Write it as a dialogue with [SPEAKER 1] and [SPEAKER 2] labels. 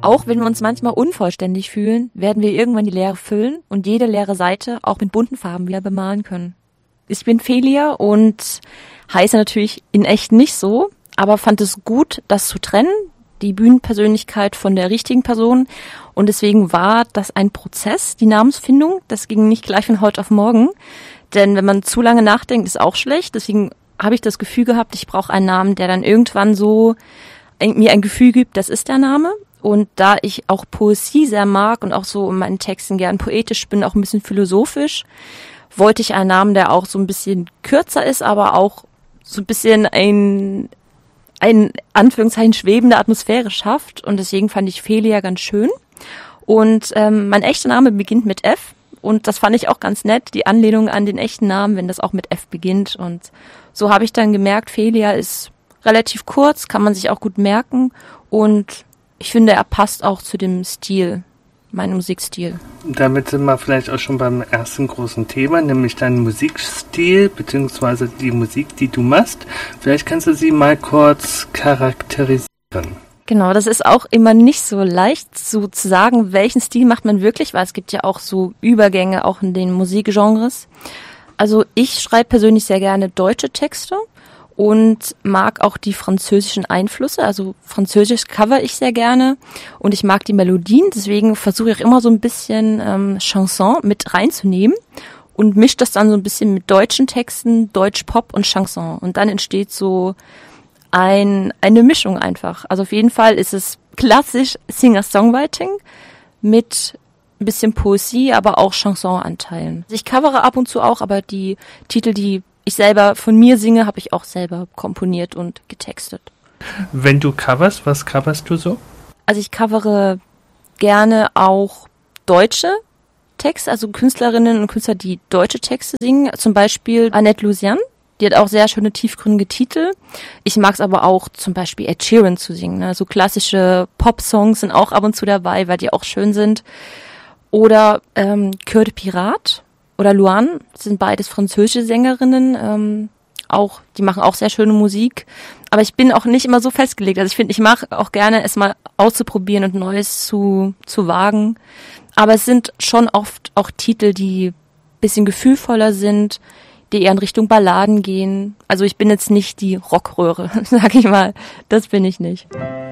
[SPEAKER 1] Auch wenn wir uns manchmal unvollständig fühlen, werden wir irgendwann die Leere füllen und jede leere Seite auch mit bunten Farben wieder bemalen können. Ich bin Felia und heiße natürlich in echt nicht so, aber fand es gut, das zu trennen, die Bühnenpersönlichkeit von der richtigen Person. Und deswegen war das ein Prozess, die Namensfindung. Das ging nicht gleich von heute auf morgen. Denn wenn man zu lange nachdenkt, ist auch schlecht. Deswegen habe ich das Gefühl gehabt, ich brauche einen Namen, der dann irgendwann so mir ein Gefühl gibt, das ist der Name. Und da ich auch Poesie sehr mag und auch so in meinen Texten gern poetisch bin, auch ein bisschen philosophisch, wollte ich einen Namen, der auch so ein bisschen kürzer ist, aber auch so ein bisschen ein Anführungszeichen schwebende Atmosphäre schafft. Und deswegen fand ich Felia ganz schön. Und mein echter Name beginnt mit F. Und das fand ich auch ganz nett, die Anlehnung an den echten Namen, wenn das auch mit F beginnt. Und so habe ich dann gemerkt, Felia ist relativ kurz, kann man sich auch gut merken. Und ich finde, er passt auch zu dem Stil, meinem Musikstil.
[SPEAKER 2] Damit sind wir vielleicht auch schon beim ersten großen Thema, nämlich deinen Musikstil bzw. die Musik, die du machst. Vielleicht kannst du sie mal kurz charakterisieren.
[SPEAKER 1] Genau, das ist auch immer nicht so leicht so zu sagen, welchen Stil macht man wirklich, weil es gibt ja auch so Übergänge auch in den Musikgenres. Also ich schreibe persönlich sehr gerne deutsche Texte und mag auch die französischen Einflüsse, also Französisch cover ich sehr gerne und ich mag die Melodien, deswegen versuche ich immer so ein bisschen Chanson mit reinzunehmen und mische das dann so ein bisschen mit deutschen Texten, Deutsch-Pop und Chanson und dann entsteht so eine Mischung einfach. Also auf jeden Fall ist es klassisch Singer-Songwriting mit ein bisschen Poesie, aber auch Chanson-Anteilen. Ich covere ab und zu auch, aber die Titel, die ich selber von mir singe, habe ich auch selber komponiert und getextet.
[SPEAKER 2] Wenn du coverst, was coverst du so?
[SPEAKER 1] Also ich covere gerne auch deutsche Texte, also Künstlerinnen und Künstler, die deutsche Texte singen. Zum Beispiel Annette Lusian, die hat auch sehr schöne, tiefgründige Titel. Ich mag es aber auch zum Beispiel Ed Sheeran zu singen. Ne? So klassische Pop-Songs sind auch ab und zu dabei, weil die auch schön sind. Oder Cœur de Pirate oder Luan, sind beides französische Sängerinnen, die machen auch sehr schöne Musik. Aber ich bin auch nicht immer so festgelegt. Also ich finde, ich mag auch gerne es mal auszuprobieren und Neues zu wagen. Aber es sind schon oft auch Titel, die ein bisschen gefühlvoller sind, die eher in Richtung Balladen gehen. Also ich bin jetzt nicht die Rockröhre, sag ich mal. Das bin ich nicht.